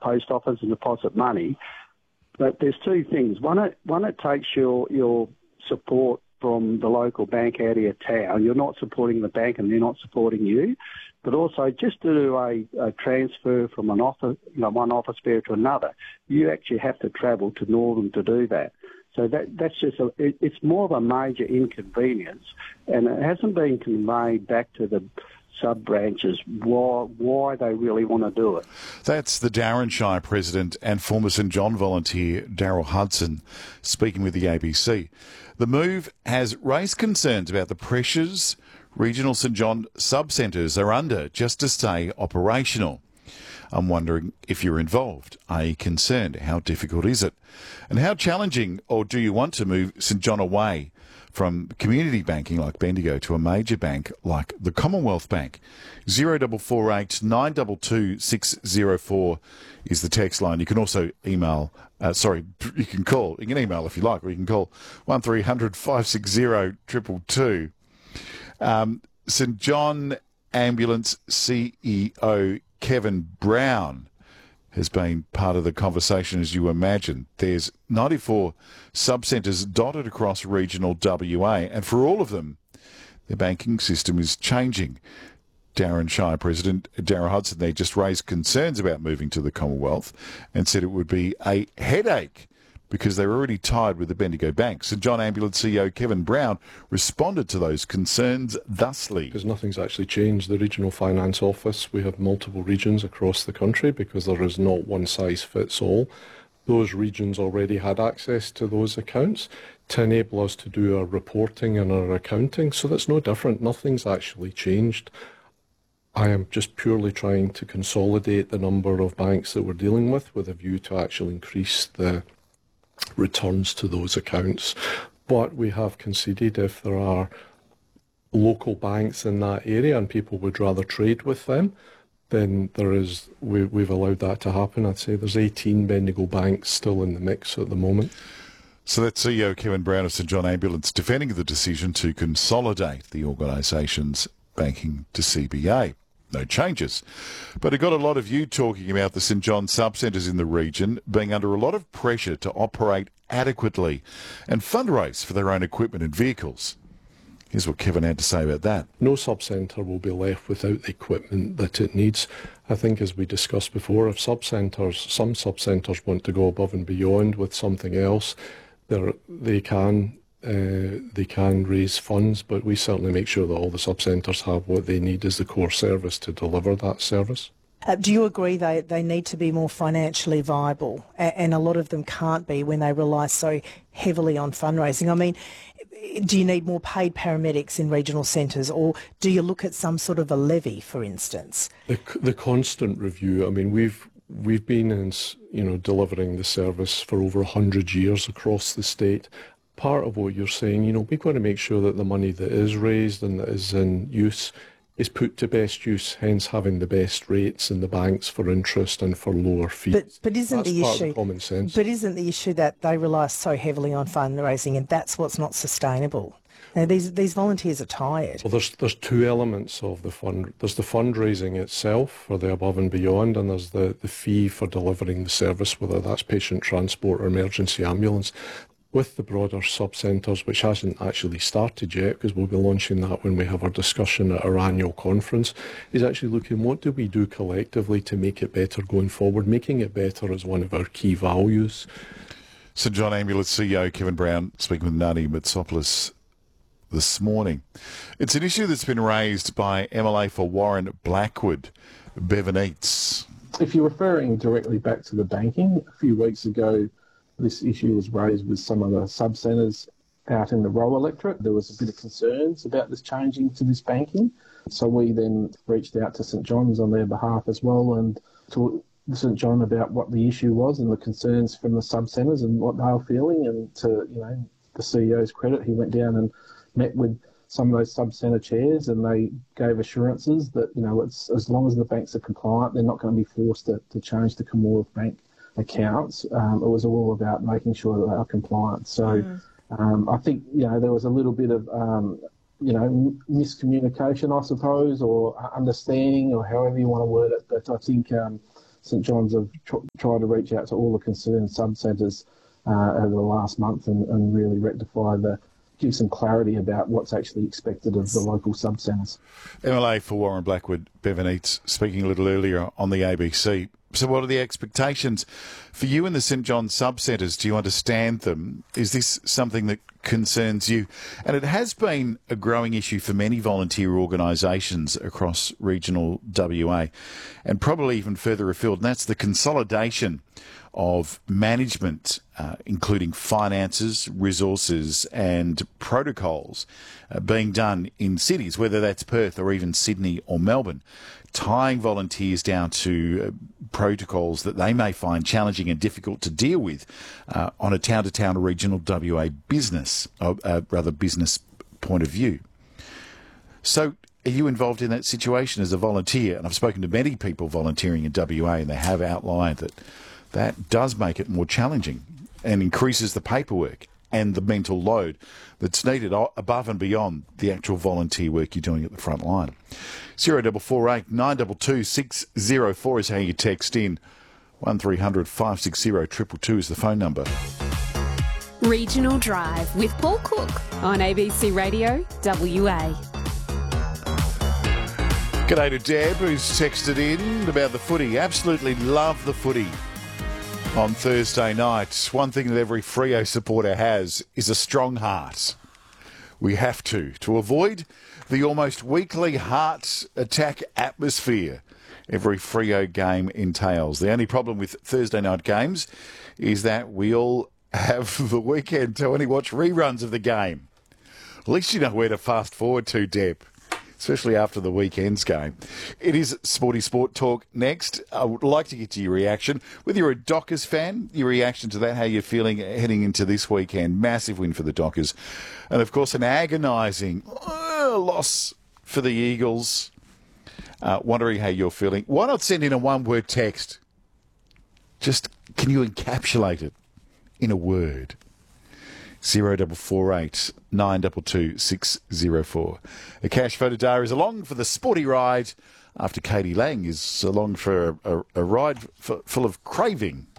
post office and deposit money. But there's two things. One, it takes your support from the local bank out of your town. You're not supporting the bank and they're not supporting you. But also, just to do a transfer from one office bearer to another, you actually have to travel to Northern to do that. So that's just it's more of a major inconvenience, and it hasn't been conveyed back to the sub-branches why they really want to do it. That's the Darren Shire president and former St John volunteer Daryl Hudson speaking with the ABC. The move has raised concerns about the pressures regional St John sub-centres are under just to stay operational. I'm wondering if you're involved. Are you concerned? How difficult is it? And how challenging, or do you want to move St John away from community banking like Bendigo to a major bank like the Commonwealth Bank? 0448 922 604 is the text line. You can also email, you can call. You can email if you like, or you can call 1300 560 222. St John Ambulance CEO Kevin Brown has been part of the conversation, as you imagine. There's 94 sub-centres dotted across regional WA, and for all of them, the banking system is changing. Darren Shire President Daryl Hudson there just raised concerns about moving to the Commonwealth and said it would be a headache because they're already tied with the Bendigo Bank. St John Ambulance CEO Kevin Brown responded to those concerns thusly. Because nothing's actually changed. The Regional Finance Office, we have multiple regions across the country because there is not one size fits all. Those regions already had access to those accounts to enable us to do our reporting and our accounting, so that's no different. Nothing's actually changed. I am just purely trying to consolidate the number of banks that we're dealing with a view to actually increase the returns to those accounts. But we have conceded if there are local banks in that area and people would rather trade with them, then we've allowed that to happen. I'd say there's 18 Bendigo banks still in the mix at the moment. So that's CEO Kevin Brown of St John Ambulance defending the decision to consolidate the organisation's banking to CBA. No changes. But it got a lot of you talking about the St John sub-centres in the region being under a lot of pressure to operate adequately and fundraise for their own equipment and vehicles. Here's what Kevin had to say about that. No sub-centre will be left without the equipment that it needs. I think, as we discussed before, if some sub-centres want to go above and beyond with something else, they can raise funds, but we certainly make sure that all the sub-centres have what they need as the core service to deliver that service. Do you agree they need to be more financially viable, and a lot of them can't be when they rely so heavily on fundraising? I mean, do you need more paid paramedics in regional centres, or do you look at some sort of a levy, for instance? The constant review. I mean, we've been delivering the service for over 100 years across the state. Part of what you're saying, we've got to make sure that the money that is raised and that is in use is put to best use, hence having the best rates in the banks for interest and for lower fees. But isn't that's the part issue of common sense? But isn't the issue that they rely so heavily on fundraising, and that's what's not sustainable? Now, these volunteers are tired. Well, there's two elements of the fund. There's the fundraising itself for the above and beyond, and there's the fee for delivering the service, whether that's patient transport or emergency ambulance. With the broader sub-centres, which hasn't actually started yet, because we'll be launching that when we have our discussion at our annual conference, is actually looking what do we do collectively to make it better going forward. Making it better is one of our key values. St John Ambulance CEO Kevin Brown speaking with Nani Mitsopoulos this morning. It's an issue that's been raised by MLA for Warren Blackwood, Bevan Eates. If you're referring directly back to the banking, a few weeks ago, this issue was raised with some of the sub-centres out in the Roe electorate. There was a bit of concerns about this changing to this banking. So we then reached out to St John's on their behalf as well and talked to St John about what the issue was and the concerns from the sub-centres and what they were feeling. And to the CEO's credit, he went down and met with some of those sub-centre chairs, and they gave assurances that, it's, as long as the banks are compliant, they're not going to be forced to change the Commonwealth Bank accounts. It was all about making sure that they are compliant. So I think, there was a little bit of, miscommunication, I suppose, or understanding, or however you want to word it. But I think St John's have tried to reach out to all the concerned sub-centres over the last month and really give some clarity about what's actually expected of the local sub-centres. MLA for Warren Blackwood, Bevan Eates, speaking a little earlier on the ABC. So what are the expectations for you in the St John's sub-centres? Do you understand them? Is this something that concerns you? And it has been a growing issue for many volunteer organisations across regional WA and probably even further afield, and that's the consolidation of management, including finances, resources and protocols being done in cities, whether that's Perth or even Sydney or Melbourne, tying volunteers down to protocols that they may find challenging and difficult to deal with on a town-to-town or regional WA business, business point of view. So are you involved in that situation as a volunteer? And I've spoken to many people volunteering in WA and they have outlined that does make it more challenging and increases the paperwork and the mental load that's needed above and beyond the actual volunteer work you're doing at the front line. 0448 922 604 is how you text in. 1300 560 222 is the phone number. Regional Drive with Paul Cook on ABC Radio WA. G'day to Deb, who's texted in about the footy. Absolutely love the footy. On Thursday night, one thing that every Freo supporter has is a strong heart. We have to avoid the almost weekly heart attack atmosphere every Freo game entails. The only problem with Thursday night games is that we all have the weekend to only watch reruns of the game. At least you know where to fast forward to, Deb, especially after the weekend's game. It is Sporty Sport Talk next. I would like to get to your reaction. Whether you're a Dockers fan, your reaction to that, how you're feeling heading into this weekend. Massive win for the Dockers. And, of course, an agonising loss for the Eagles. Wondering how you're feeling. Why not send in a one-word text? Just, can you encapsulate it in a word? 0448 922 604. A Cash Photodar is along for the sporty ride after Katie Lang is along for a ride full of craving.